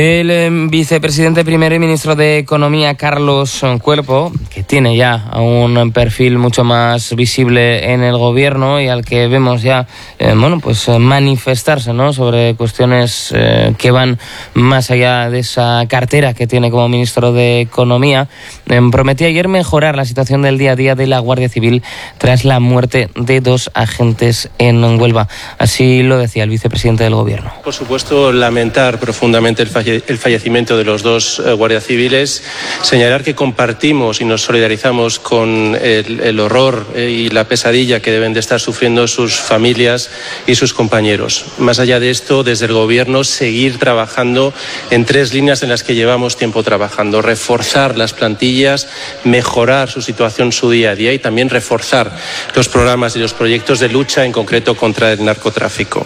El vicepresidente primero y ministro de Economía, Carlos Cuerpo, que tiene ya un perfil mucho más visible en el gobierno y al que vemos ya manifestarse, ¿no?, sobre cuestiones que van más allá de esa cartera que tiene como ministro de Economía, prometió ayer mejorar la situación del día a día de la Guardia Civil tras la muerte de 2 agentes en Huelva. Así lo decía el vicepresidente del gobierno. Por supuesto, lamentar profundamente el fallecimiento de los 2 guardias civiles, señalar que compartimos y nos solidarizamos con el horror y la pesadilla que deben de estar sufriendo sus familias y sus compañeros. Más allá de esto, desde el Gobierno, seguir trabajando en 3 líneas en las que llevamos tiempo trabajando: reforzar las plantillas, mejorar su situación, su día a día, y también reforzar los programas y los proyectos de lucha, en concreto contra el narcotráfico.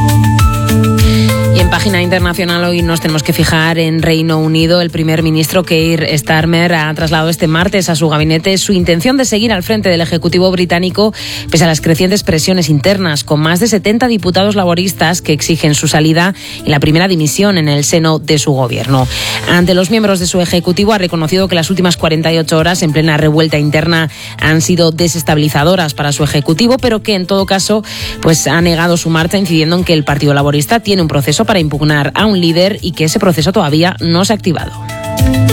Y en página internacional hoy nos tenemos que fijar en Reino Unido. El primer ministro Keir Starmer ha trasladado este martes a su gabinete su intención de seguir al frente del Ejecutivo británico pese a las crecientes presiones internas, con más de 70 diputados laboristas que exigen su salida y la primera dimisión en el seno de su gobierno. Ante los miembros de su Ejecutivo ha reconocido que las últimas 48 horas en plena revuelta interna han sido desestabilizadoras para su Ejecutivo, pero que en todo caso ha negado su marcha, incidiendo en que el Partido Laborista tiene un proceso para impugnar a un líder y que ese proceso todavía no se ha activado.